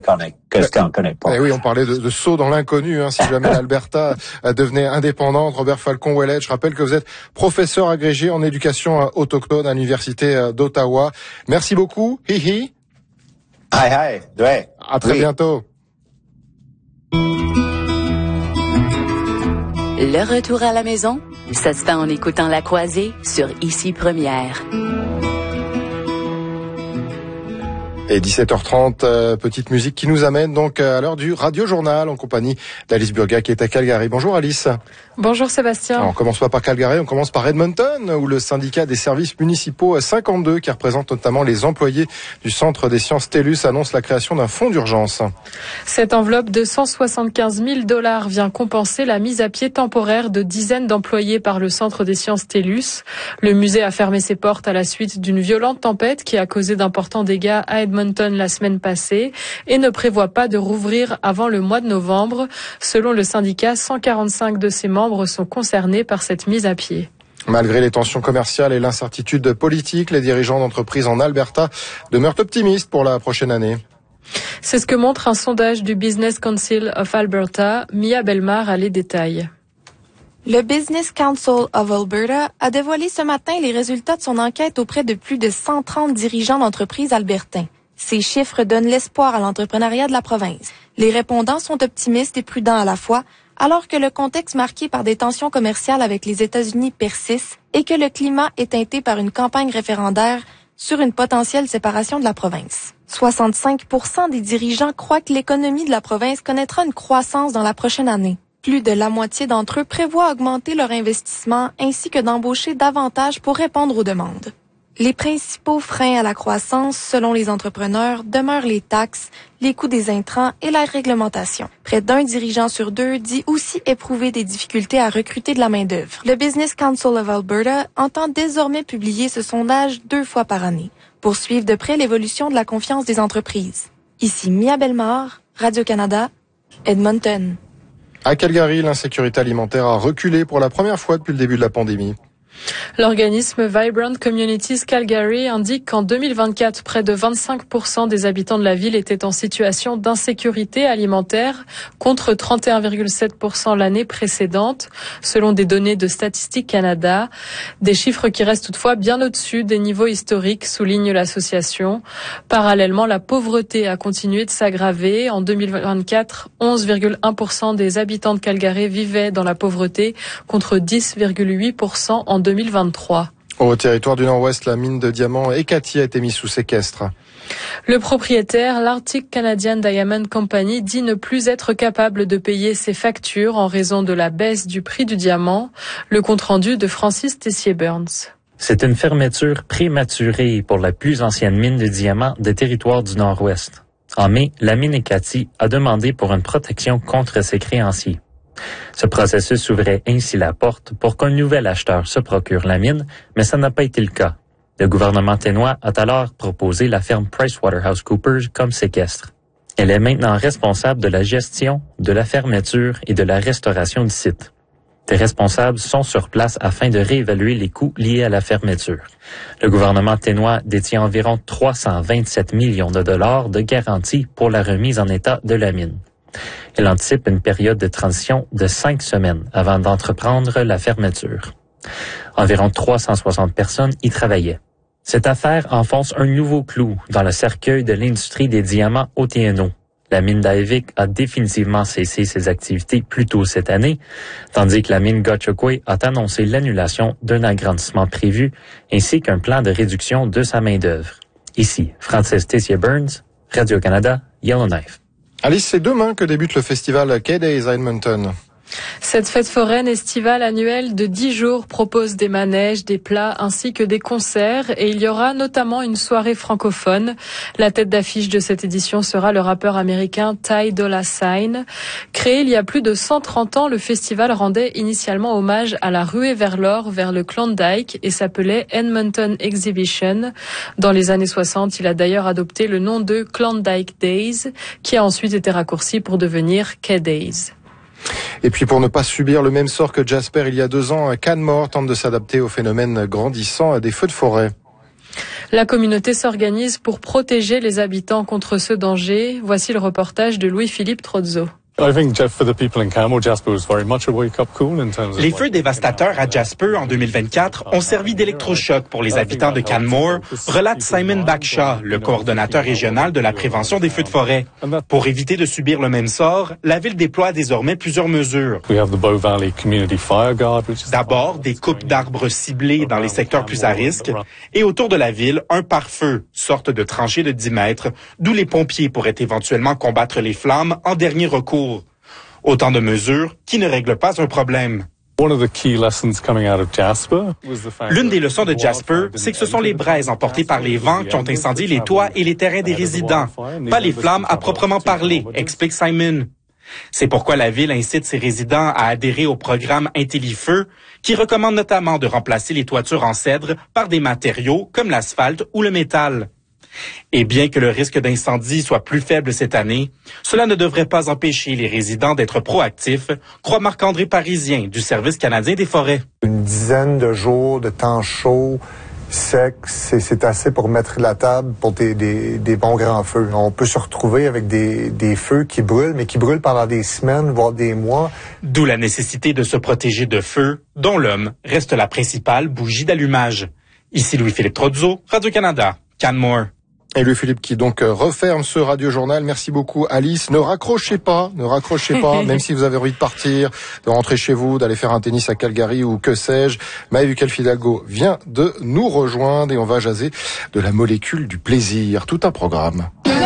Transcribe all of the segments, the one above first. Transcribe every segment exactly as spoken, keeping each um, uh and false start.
connaît, que ce qu'on connaît pas. Eh oui, on parlait de, de saut dans l'inconnu, hein, si jamais l'Alberta devenait indépendante. Robert Falcon-Ouellet, je rappelle que vous êtes professeur agrégé en éducation autochtone à l'Université d'Ottawa. Merci beaucoup. Hi hi. Hi hi. Ouais. À très oui. bientôt. Le retour à la maison, ça se fait en écoutant La Croisée sur Ici Première. Et dix-sept heures trente, euh, petite musique qui nous amène donc à l'heure du Radio Journal en compagnie d'Alice Burga qui est à Calgary. Bonjour Alice. Bonjour Sébastien. Alors, on commence pas par Calgary, on commence par Edmonton où le syndicat des services municipaux cinquante-deux qui représente notamment les employés du Centre des sciences TELUS annonce la création d'un fonds d'urgence. Cette enveloppe de cent soixante-quinze mille dollars vient compenser la mise à pied temporaire de dizaines d'employés par le Centre des sciences TELUS. Le musée a fermé ses portes à la suite d'une violente tempête qui a causé d'importants dégâts à Edmonton la semaine passée et ne prévoit pas de rouvrir avant le mois de novembre. Selon le syndicat, cent quarante-cinq de ses membres sont concernés par cette mise à pied. Malgré les tensions commerciales et l'incertitude politique, les dirigeants d'entreprises en Alberta demeurent optimistes pour la prochaine année. C'est ce que montre un sondage du Business Council of Alberta. Mia Belmar a les détails. Le Business Council of Alberta a dévoilé ce matin les résultats de son enquête auprès de plus de cent trente dirigeants d'entreprises albertains. Ces chiffres donnent l'espoir à l'entrepreneuriat de la province. Les répondants sont optimistes et prudents à la fois, alors que le contexte marqué par des tensions commerciales avec les États-Unis persiste et que le climat est teinté par une campagne référendaire sur une potentielle séparation de la province. soixante-cinq pour cent des dirigeants croient que l'économie de la province connaîtra une croissance dans la prochaine année. Plus de la moitié d'entre eux prévoient augmenter leur investissement ainsi que d'embaucher davantage pour répondre aux demandes. Les principaux freins à la croissance, selon les entrepreneurs, demeurent les taxes, les coûts des intrants et la réglementation. Près d'un dirigeant sur deux dit aussi éprouver des difficultés à recruter de la main-d'œuvre. Le Business Council of Alberta entend désormais publier ce sondage deux fois par année pour suivre de près l'évolution de la confiance des entreprises. Ici Mia Belmar, Radio-Canada, Edmonton. À Calgary, l'insécurité alimentaire a reculé pour la première fois depuis le début de la pandémie. L'organisme Vibrant Communities Calgary indique qu'en deux mille vingt-quatre, près de vingt-cinq pour cent des habitants de la ville étaient en situation d'insécurité alimentaire, contre trente et un virgule sept pour cent l'année précédente, selon des données de Statistique Canada. Des chiffres qui restent toutefois bien au-dessus des niveaux historiques, souligne l'association. Parallèlement, la pauvreté a continué de s'aggraver. En deux mille vingt-quatre, onze virgule un pour cent des habitants de Calgary vivaient dans la pauvreté, contre dix virgule huit pour cent en deux mille vingt-trois. Au territoire du Nord-Ouest, la mine de diamants Ekati a été mise sous séquestre. Le propriétaire, l'Arctic Canadian Diamond Company, dit ne plus être capable de payer ses factures en raison de la baisse du prix du diamant. Le compte-rendu de Francis Tessier-Burns. C'est une fermeture prématurée pour la plus ancienne mine de diamants des territoires du Nord-Ouest. En mai, la mine Ekati a demandé pour une protection contre ses créanciers. Ce processus ouvrait ainsi la porte pour qu'un nouvel acheteur se procure la mine, mais ça n'a pas été le cas. Le gouvernement ténois a alors proposé la firme PricewaterhouseCoopers comme séquestre. Elle est maintenant responsable de la gestion, de la fermeture et de la restauration du site. Des responsables sont sur place afin de réévaluer les coûts liés à la fermeture. Le gouvernement ténois détient environ trois cent vingt-sept millions de dollars de garantie pour la remise en état de la mine. Elle anticipe une période de transition de cinq semaines avant d'entreprendre la fermeture. Environ trois cent soixante personnes y travaillaient. Cette affaire enfonce un nouveau clou dans le cercueil de l'industrie des diamants au T N O. La mine d'Aivik a définitivement cessé ses activités plus tôt cette année, tandis que la mine Gahcho-Kué a annoncé l'annulation d'un agrandissement prévu ainsi qu'un plan de réduction de sa main-d'œuvre. Ici, Francis Tessier-Burns, Radio-Canada, Yellowknife. Alice, c'est demain que débute le festival K-Days à Edmonton. Cette fête foraine estivale annuelle de dix jours propose des manèges, des plats ainsi que des concerts et il y aura notamment une soirée francophone. La tête d'affiche de cette édition sera le rappeur américain Ty Dolla $ign. Créé il y a plus de cent trente ans, le festival rendait initialement hommage à la ruée vers l'or vers le Klondike et s'appelait Edmonton Exhibition. Dans les années soixante, il a d'ailleurs adopté le nom de Klondike Days qui a ensuite été raccourci pour devenir K-Days. Et puis pour ne pas subir le même sort que Jasper il y a deux ans, Canmore tente de s'adapter au phénomène grandissant des feux de forêt. La communauté s'organise pour protéger les habitants contre ce danger. Voici le reportage de Louis-Philippe Trozzo. Les feux dévastateurs à Jasper en deux mille vingt-quatre ont servi d'électrochoc pour les habitants de Canmore, relate Simon Backshaw, le coordonnateur régional de la prévention des feux de forêt. Pour éviter de subir le même sort, la ville déploie désormais plusieurs mesures. D'abord, des coupes d'arbres ciblées dans les secteurs plus à risque et autour de la ville, un pare-feu, sorte de tranchée de dix mètres, d'où les pompiers pourraient éventuellement combattre les flammes en dernier recours. Autant de mesures qui ne règlent pas un problème. L'une des leçons de Jasper, c'est que ce sont les braises emportées par les vents qui ont incendié les toits et les terrains des résidents, pas les flammes à proprement parler, explique Simon. C'est pourquoi la ville incite ses résidents à adhérer au programme IntelliFeu, qui recommande notamment de remplacer les toitures en cèdre par des matériaux comme l'asphalte ou le métal. Et bien que le risque d'incendie soit plus faible cette année, cela ne devrait pas empêcher les résidents d'être proactifs, croit Marc-André Parisien du Service canadien des forêts. Une dizaine de jours de temps chaud, sec, c'est, c'est assez pour mettre la table pour des, des, des bons grands feux. On peut se retrouver avec des, des feux qui brûlent, mais qui brûlent pendant des semaines, voire des mois. D'où la nécessité de se protéger de feux, dont l'homme reste la principale bougie d'allumage. Ici Louis-Philippe Trozzo, Radio-Canada, Canmore. Et Louis-Philippe qui donc referme ce radio-journal. Merci beaucoup Alice. Ne raccrochez pas, ne raccrochez pas, même si vous avez envie de partir, de rentrer chez vous, d'aller faire un tennis à Calgary ou que sais-je. Maë Fidalgo vient de nous rejoindre et on va jaser de la molécule du plaisir. Tout un programme.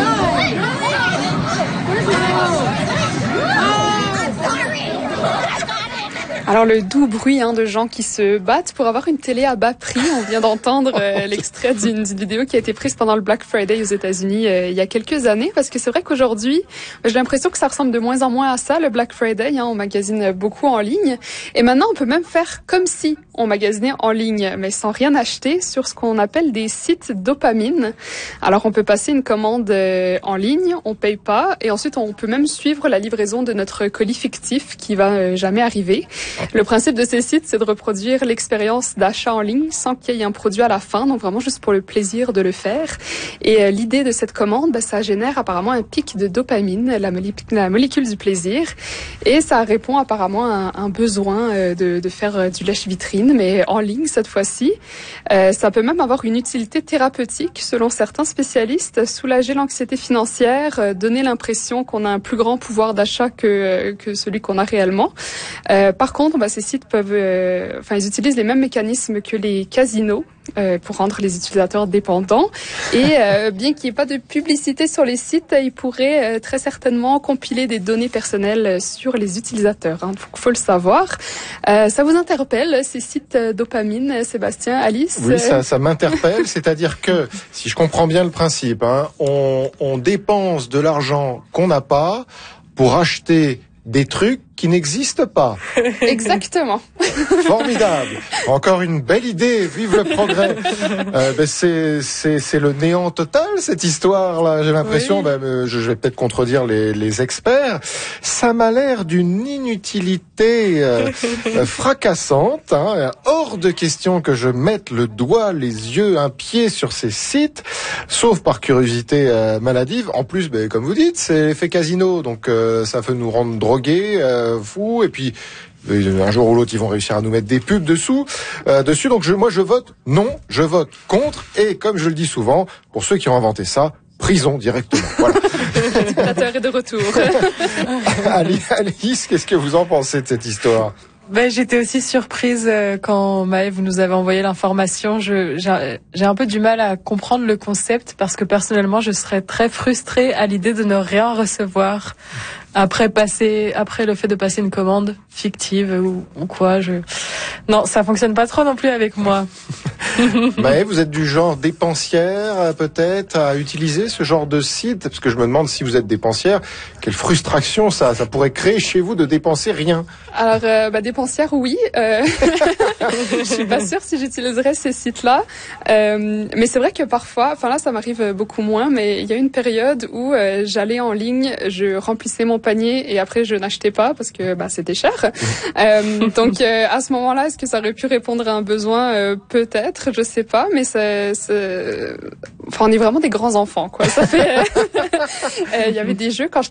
Alors le doux bruit hein, de gens qui se battent pour avoir une télé à bas prix. On vient d'entendre euh, l'extrait d'une, d'une vidéo qui a été prise pendant le Black Friday aux États-Unis euh, il y a quelques années. Parce que c'est vrai qu'aujourd'hui, j'ai l'impression que ça ressemble de moins en moins à ça, le Black Friday. Hein, on magasine beaucoup en ligne. Et maintenant, on peut même faire comme si on magasinait en ligne, mais sans rien acheter, sur ce qu'on appelle des sites dopamine. Alors on peut passer une commande euh, en ligne, on paye pas, et ensuite on peut même suivre la livraison de notre colis fictif qui va euh, jamais arriver. Le principe de ces sites, c'est de reproduire l'expérience d'achat en ligne sans qu'il y ait un produit à la fin, donc vraiment juste pour le plaisir de le faire. Et euh, l'idée de cette commande, ben, ça génère apparemment un pic de dopamine, la, molé- la molécule du plaisir, et ça répond apparemment à un, un besoin euh, de, de faire euh, du lèche-vitrine, mais en ligne cette fois-ci. Euh, ça peut même avoir une utilité thérapeutique, selon certains spécialistes, soulager l'anxiété financière, euh, donner l'impression qu'on a un plus grand pouvoir d'achat que, euh, que celui qu'on a réellement. Euh, par contre, bah, ces sites peuvent, euh, enfin, ils utilisent les mêmes mécanismes que les casinos euh, pour rendre les utilisateurs dépendants. Et euh, bien qu'il n'y ait pas de publicité sur les sites, ils pourraient euh, très certainement compiler des données personnelles sur les utilisateurs. Hein, donc, faut le savoir. Euh, ça vous interpelle ces sites euh, dopamine, Sébastien, Alice? Oui, ça, ça m'interpelle. C'est-à-dire que, si je comprends bien le principe, hein, on, on dépense de l'argent qu'on n'a pas pour acheter des trucs qui n'existent pas. Exactement. Formidable. Encore une belle idée. Vive le progrès. Euh, ben c'est c'est c'est le néant total cette histoire là. J'ai l'impression. Oui. Ben, je vais peut-être contredire les les experts. Ça m'a l'air d'une inutilité euh, fracassante. Hein. Hors de question que je mette le doigt, les yeux, un pied sur ces sites, sauf par curiosité euh, maladive. En plus, ben, comme vous dites, c'est l'effet casino, donc euh, ça peut nous rendre drogués. Euh, fou et puis un jour ou l'autre ils vont réussir à nous mettre des pubs dessous euh, dessus donc je, moi je vote non, je vote contre et comme je le dis souvent, pour ceux qui ont inventé ça, prison directement. Voilà. Le dictateur est de retour. Alice, qu'est-ce que vous en pensez de cette histoire? Ben, j'étais aussi surprise euh, quand Maë, vous nous avez envoyé l'information. Je, j'ai, j'ai un peu du mal à comprendre le concept parce que personnellement, je serais très frustrée à l'idée de ne rien recevoir après passer, après le fait de passer une commande fictive ou, ou quoi. Je, non, ça fonctionne pas trop non plus avec moi. Maë, vous êtes du genre dépensière peut-être à utiliser ce genre de site parce que je me demande si vous êtes dépensière, quelle frustration ça, ça pourrait créer chez vous de dépenser rien. Alors, euh, bah, dépensière, oui. Euh... je suis pas sûre si j'utiliserais ces sites-là. Euh, mais c'est vrai que parfois, enfin là, ça m'arrive beaucoup moins, mais il y a une période où euh, j'allais en ligne, je remplissais mon panier et après je n'achetais pas parce que bah, c'était cher. Euh, donc, euh, à ce moment-là, est-ce que ça aurait pu répondre à un besoin? euh, Peut-être. peut-être, je sais pas, mais c'est, c'est... enfin, on est vraiment des grands enfants, quoi. Ça fait, il euh, y avait des jeux quand